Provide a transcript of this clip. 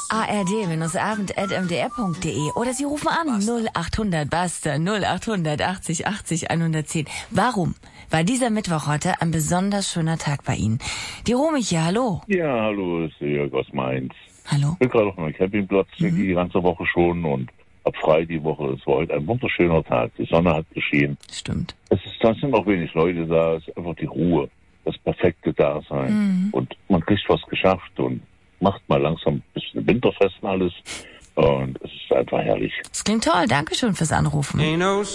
ard-abend@mdr.de oder Sie rufen an 0800 Buster 0800 80 80 110. Warum war dieser Mittwoch heute ein besonders schöner Tag bei Ihnen? Die Romy hier, hallo. Ja, hallo, ist Jörg aus Mainz. Hallo. Ich bin gerade auf meinem Campingplatz die ganze Woche schon und ab frei die Woche. Es war heute ein wunderschöner Tag. Die Sonne hat geschienen. Stimmt. Da sind auch wenig Leute da. Es ist einfach die Ruhe, das perfekte Dasein. Und man kriegt was geschafft und macht mal langsam ein bisschen winterfest alles. Und es ist einfach herrlich. Das klingt toll. Dankeschön fürs Anrufen.